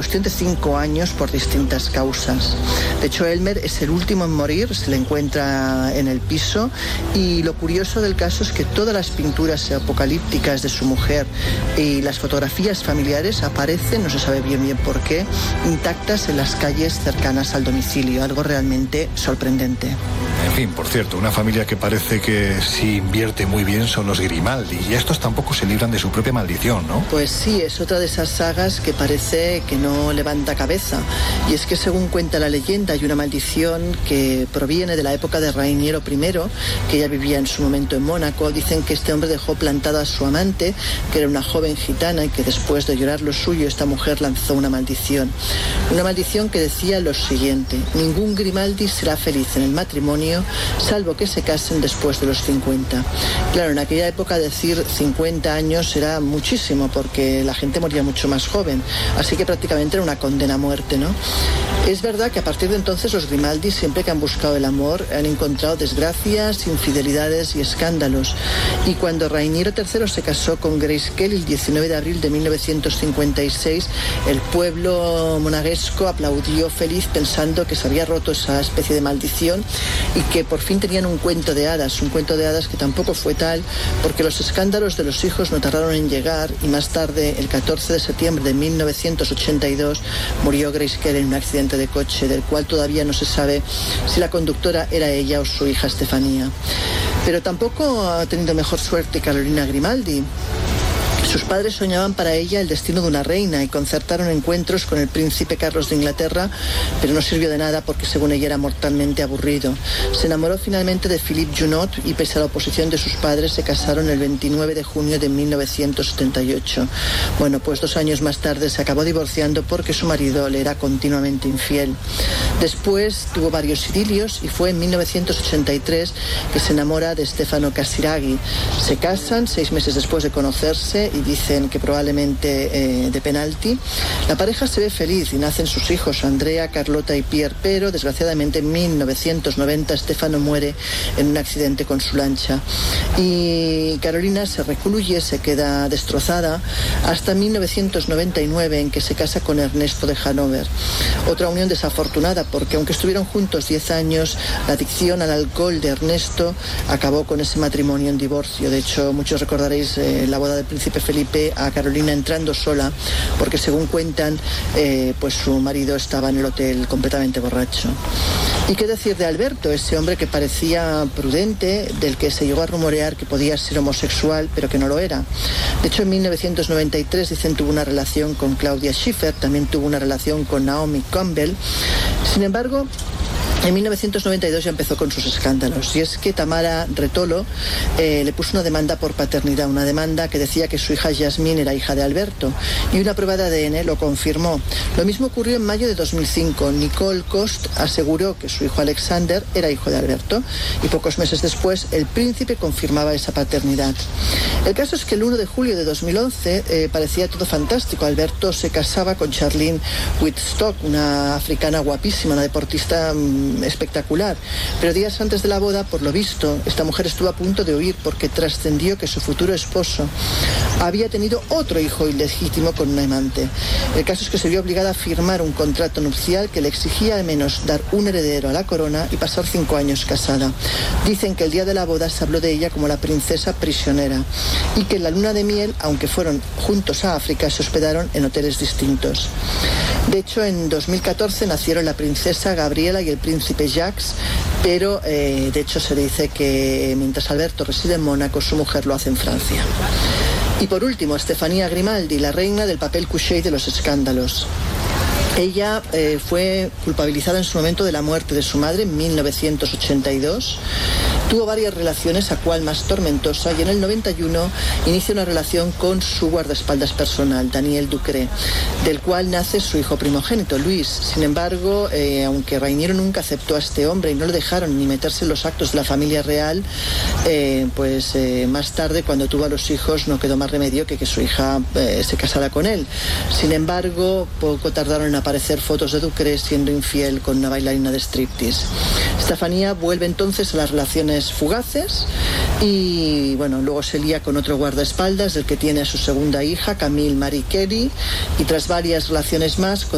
cuestión de 5 años por distintas causas. De hecho, Elmer es el último en morir, se le encuentra en el piso, y lo curioso del caso es que todas las pinturas apocalípticas de su mujer y las fotografías familiares aparecen, no se sabe bien por qué, intactas en las calles cercanas al domicilio, algo realmente sorprendente. En fin, por cierto, una familia que parece que sí invierte muy bien son los Grimaldi, y estos tampoco se libran de su propia maldición, ¿no? Pues sí, es otra de esas sagas que parece que no levanta cabeza, y es que según cuenta la leyenda hay una maldición que proviene de la época de Rainiero I, que ella vivía en su momento en Mónaco. Dicen que este hombre dejó plantada a su amante, que era una joven gitana, y que después de llorar lo suyo, esta mujer lanzó una maldición que decía lo siguiente: ningún Grimaldi será feliz en el matrimonio salvo que se casen después de los 50. Claro, en aquella época decir 50 años era muchísimo, porque la gente moría mucho más joven, así que prácticamente era una condena a muerte, ¿no? Es verdad que a partir de entonces los Grimaldi, siempre que han buscado el amor, han encontrado desgracias, infidelidades y escándalos. Y cuando Rainiero III se casó con Grace Kelly el 19 de abril de 1956, el pueblo monegasco aplaudió feliz pensando que se había roto esa especie de maldición y que por fin tenían un cuento de hadas que tampoco fue tal, porque los escándalos de los hijos no tardaron en llegar, y más tarde, el 14 de septiembre de 1982, murió Grace Kelly en un accidente de coche, del cual todavía no se sabe si la conductora era ella o su hija Estefanía. Pero tampoco ha tenido mejor suerte Carolina Grimaldi. Sus padres soñaban para ella el destino de una reina y concertaron encuentros con el príncipe Carlos de Inglaterra, pero no sirvió de nada porque según ella era mortalmente aburrido. Se enamoró finalmente de Philippe Junot y pese a la oposición de sus padres se casaron el 29 de junio de 1978. Bueno, pues 2 años más tarde se acabó divorciando porque su marido le era continuamente infiel. Después tuvo varios idilios y fue en 1983 que se enamora de Stefano Casiraghi. Se casan 6 meses después de conocerse y dicen que probablemente de penalti. La pareja se ve feliz y nacen sus hijos Andrea, Carlota y Pierre, pero desgraciadamente en 1990 Stefano muere en un accidente con su lancha y Carolina se recluye, se queda destrozada hasta 1999 en que se casa con Ernesto de Hannover. Otra unión desafortunada porque aunque estuvieron juntos 10 años, la adicción al alcohol de Ernesto acabó con ese matrimonio en divorcio. De hecho, muchos recordaréis la boda del príncipe Felipe, a Carolina entrando sola porque según cuentan pues su marido estaba en el hotel completamente borracho. ¿Y qué decir de Alberto, ese hombre que parecía prudente, del que se llegó a rumorear que podía ser homosexual pero que no lo era? De hecho, en 1993 dicen tuvo una relación con Claudia Schiffer, también tuvo una relación con Naomi Campbell. Sin embargo, en 1992 ya empezó con sus escándalos, y es que Tamara Retolo le puso una demanda por paternidad, una demanda que decía que su hija Yasmín era hija de Alberto, y una prueba de ADN lo confirmó. Lo mismo ocurrió en mayo de 2005. Nicole Cost aseguró que su hijo Alexander era hijo de Alberto, y pocos meses después el príncipe confirmaba esa paternidad. El caso es que el 1 de julio de 2011 parecía todo fantástico. Alberto se casaba con Charlene Whitstock, una africana guapísima, una deportista espectacular, pero días antes de la boda, por lo visto, esta mujer estuvo a punto de huir porque trascendió que su futuro esposo había tenido otro hijo ilegítimo con una amante. El caso es que se vio obligada a firmar un contrato nupcial que le exigía al menos dar un heredero a la corona y pasar 5 años casada. Dicen que el día de la boda se habló de ella como la princesa prisionera y que en la luna de miel, aunque fueron juntos a África, se hospedaron en hoteles distintos. De hecho, en 2014 nacieron la princesa Gabriela y el príncipe Jacques, pero de hecho se dice que mientras Alberto reside en Mónaco, su mujer lo hace en Francia. Y por último, Estefanía Grimaldi, la reina del papel couché y de los escándalos. Ella fue culpabilizada en su momento de la muerte de su madre en 1982. Tuvo varias relaciones, a cual más tormentosa, y en el 91 inicia una relación con su guardaespaldas personal, Daniel Ducré, del cual nace su hijo primogénito, Luis. Sin embargo, aunque Rainiero nunca aceptó a este hombre y no le dejaron ni meterse en los actos de la familia real, más tarde, cuando tuvo a los hijos, no quedó más remedio que su hija se casara con él. Sin embargo, poco tardaron en aparecer fotos de Ducré siendo infiel con una bailarina de striptease. Estefanía vuelve entonces a las relaciones fugaces y luego se lía con otro guardaespaldas del que tiene a su segunda hija, Camille Marie Kelly, y tras varias relaciones más